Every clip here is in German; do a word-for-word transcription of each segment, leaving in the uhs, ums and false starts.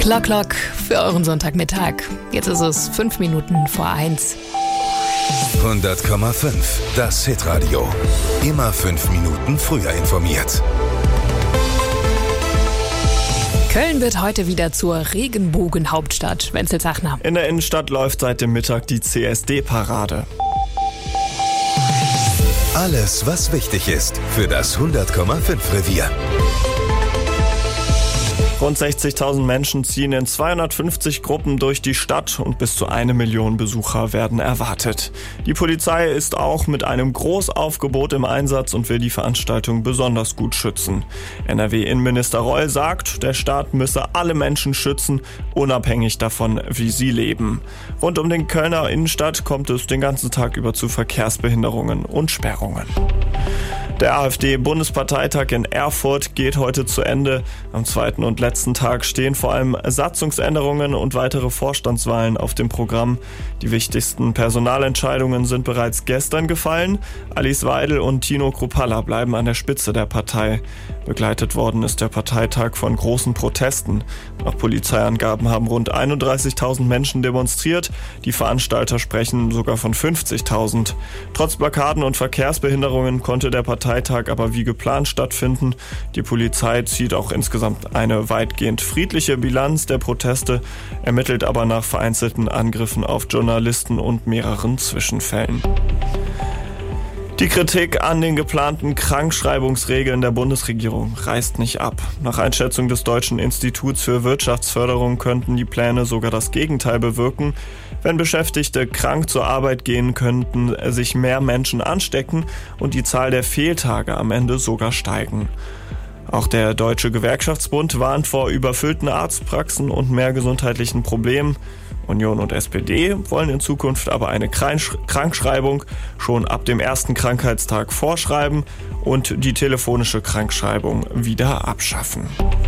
Klock, Klock für euren Sonntagmittag. Jetzt ist es fünf Minuten vor eins. hundert Komma fünf, das Hitradio. Immer fünf Minuten früher informiert. Köln wird heute wieder zur Regenbogenhauptstadt. Wenzel Zachner. In der Innenstadt läuft seit dem Mittag die C S D-Parade. Alles, was wichtig ist für das hundert Komma fünf Revier. Rund sechzigtausend Menschen ziehen in zweihundertfünfzig Gruppen durch die Stadt und bis zu eine Million Besucher werden erwartet. Die Polizei ist auch mit einem Großaufgebot im Einsatz und will die Veranstaltung besonders gut schützen. N R W-Innenminister Reul sagt, der Staat müsse alle Menschen schützen, unabhängig davon, wie sie leben. Rund um den Kölner Innenstadt kommt es den ganzen Tag über zu Verkehrsbehinderungen und Sperrungen. Der AfD-Bundesparteitag in Erfurt geht heute zu Ende. Am zweiten und letzten Tag stehen vor allem Satzungsänderungen und weitere Vorstandswahlen auf dem Programm. Die wichtigsten Personalentscheidungen sind bereits gestern gefallen. Alice Weidel und Tino Kruppalla bleiben an der Spitze der Partei. Begleitet worden ist der Parteitag von großen Protesten. Nach Polizeiangaben haben rund einunddreißigtausend Menschen demonstriert. Die Veranstalter sprechen sogar von fünfzigtausend. Trotz Blockaden und Verkehrsbehinderungen konnte der Parteitag aber wie geplant stattfinden. Die Polizei zieht auch insgesamt eine weitgehend friedliche Bilanz der Proteste, ermittelt aber nach vereinzelten Angriffen auf Journalisten und mehreren Zwischenfällen. Die Kritik an den geplanten Krankschreibungsregeln der Bundesregierung reißt nicht ab. Nach Einschätzung des Deutschen Instituts für Wirtschaftsförderung könnten die Pläne sogar das Gegenteil bewirken. Wenn Beschäftigte krank zur Arbeit gehen, könnten sich mehr Menschen anstecken und die Zahl der Fehltage am Ende sogar steigen. Auch der Deutsche Gewerkschaftsbund warnt vor überfüllten Arztpraxen und mehr gesundheitlichen Problemen. Union und S P D wollen in Zukunft aber eine Krankschreibung schon ab dem ersten Krankheitstag vorschreiben und die telefonische Krankschreibung wieder abschaffen.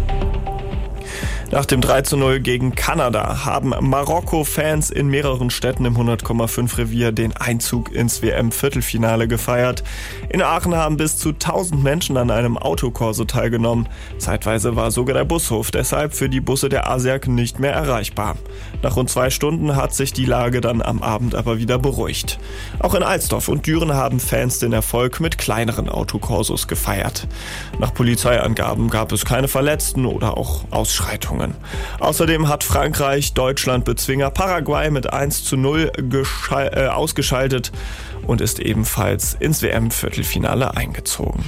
Nach dem drei zu null gegen Kanada haben Marokko-Fans in mehreren Städten im hundert Komma fünf Revier den Einzug ins W M-Viertelfinale gefeiert. In Aachen haben bis zu tausend Menschen an einem Autokorso teilgenommen. Zeitweise war sogar der Bushof deshalb für die Busse der A S E A G nicht mehr erreichbar. Nach rund zwei Stunden hat sich die Lage dann am Abend aber wieder beruhigt. Auch in Alsdorf und Düren haben Fans den Erfolg mit kleineren Autokorsos gefeiert. Nach Polizeiangaben gab es keine Verletzten oder auch Ausschreitungen. Außerdem hat Frankreich Deutschland-Bezwinger Paraguay mit eins zu null geschal- äh, ausgeschaltet und ist ebenfalls ins W M-Viertelfinale eingezogen.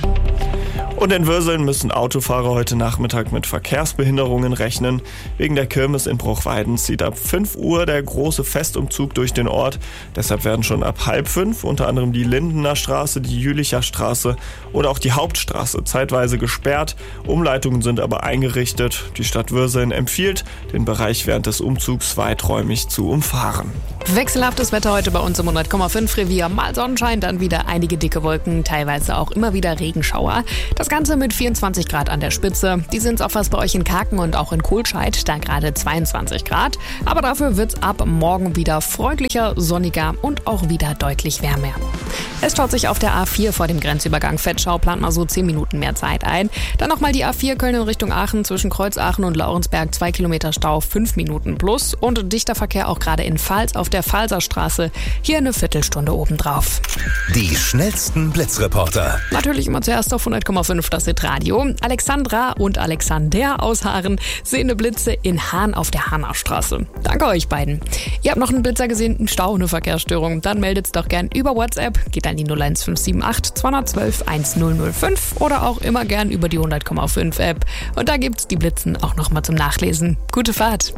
Und in Würseln müssen Autofahrer heute Nachmittag mit Verkehrsbehinderungen rechnen. Wegen der Kirmes in Bruchweiden zieht ab fünf Uhr der große Festumzug durch den Ort. Deshalb werden schon ab halb fünf unter anderem die Lindener Straße, die Jülicher Straße oder auch die Hauptstraße zeitweise gesperrt. Umleitungen sind aber eingerichtet. Die Stadt Würseln empfiehlt, den Bereich während des Umzugs weiträumig zu umfahren. Wechselhaftes Wetter heute bei uns im hundert Komma fünf Revier. Mal Sonnenschein, dann wieder einige dicke Wolken, teilweise auch immer wieder Regenschauer. Das Ganze mit vierundzwanzig Grad an der Spitze. Die sind auch fast bei euch in Kaken und auch in Kohlscheid, da gerade zweiundzwanzig Grad. Aber dafür wird's ab morgen wieder freundlicher, sonniger und auch wieder deutlich wärmer. Es staut sich auf der A vier vor dem Grenzübergang Vetschau, plant mal so zehn Minuten mehr Zeit ein. Dann nochmal die A vier Köln in Richtung Aachen zwischen Kreuzaachen und Laurensberg, zwei Kilometer Stau, fünf Minuten plus. Und dichter Verkehr auch gerade in Pfalz auf der Pfalzer Straße, hier eine Viertelstunde obendrauf. Die schnellsten Blitzreporter. Natürlich immer zuerst auf hundert Komma fünf das Hitradio. Alexandra und Alexander aus Haaren sehen eine Blitze in Hahn auf der Hahner Straße. Danke euch beiden. Ihr habt noch einen Blitzer gesehen, einen Stau, eine Verkehrsstörung, dann meldet's doch gern über WhatsApp. Geht an die null eins fünf sieben acht zwei eins zwei eins null null fünf oder auch immer gern über die hundert Komma fünf App. Und da gibt's die Blitzen auch nochmal zum Nachlesen. Gute Fahrt.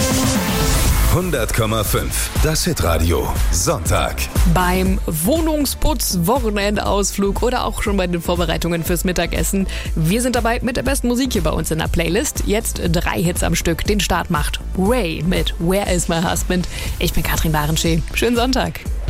hundert Komma fünf, das Hitradio, Sonntag. Beim Wohnungsputz, Wochenendausflug oder auch schon bei den Vorbereitungen fürs Mittagessen. Wir sind dabei mit der besten Musik hier bei uns in der Playlist. Jetzt drei Hits am Stück. Den Start macht Ray mit Where is my husband? Ich bin Katrin Barenschee. Schönen Sonntag.